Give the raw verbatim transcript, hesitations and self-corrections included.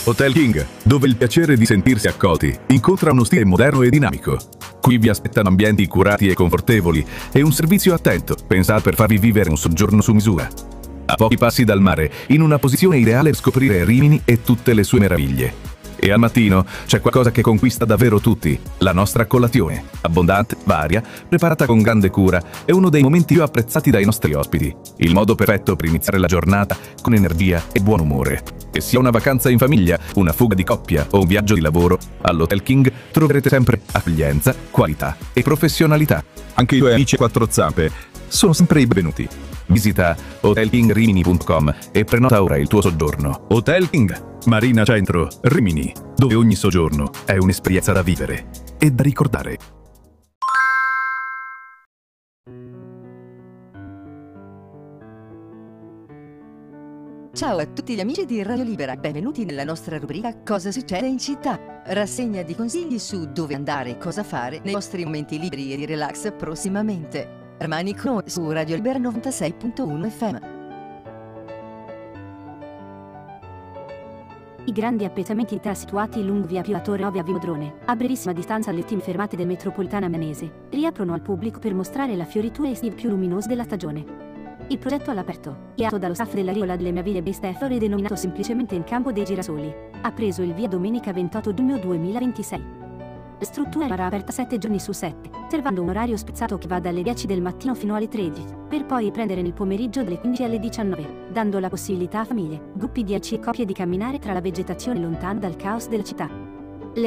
Hotel King, dove il piacere di sentirsi accolti incontra uno stile moderno e dinamico. Qui vi aspettano ambienti curati e confortevoli e un servizio attento, pensato per farvi vivere un soggiorno su misura. A pochi passi dal mare, in una posizione ideale per scoprire Rimini e tutte le sue meraviglie. E al mattino c'è qualcosa che conquista davvero tutti, la nostra colazione. Abbondante, varia, preparata con grande cura, è uno dei momenti più apprezzati dai nostri ospiti. Il modo perfetto per iniziare la giornata con energia e buon umore. Che sia una vacanza in famiglia, una fuga di coppia o un viaggio di lavoro, all'Hotel King troverete sempre accoglienza, qualità e professionalità. Anche i tuoi amici a quattro zampe sono sempre i benvenuti. Visita hotel king rimini punto com e prenota ora il tuo soggiorno. Hotel King, Marina Centro, Rimini, dove ogni soggiorno è un'esperienza da vivere e da ricordare. Ciao a tutti gli amici di Radio Libera, benvenuti nella nostra rubrica Cosa succede in città? Rassegna di consigli su dove andare e cosa fare nei vostri momenti liberi e di relax prossimamente. Rimani con noi su Radio Libera novantasei punto uno F M. I grandi appezzamenti situati lungo via Pio a Torre Ovia Vimodrone, a brevissima distanza alle ultime fermate del metropolitana milanese, riaprono al pubblico per mostrare la fioritura estiva più luminosa della stagione. Il progetto all'aperto, ideato dallo staff della Riola delle Meraviglie Beste e Flore denominato semplicemente Il Campo dei Girasoli, ha preso il via domenica ventotto giugno duemilaventisei. La struttura sarà aperta sette giorni su sette, servando un orario spezzato che va dalle dieci del mattino fino alle tredici, per poi riprendere nel pomeriggio dalle quindici alle diciannove, dando la possibilità a famiglie, gruppi di dieci e coppie di camminare tra la vegetazione lontana dal caos della città.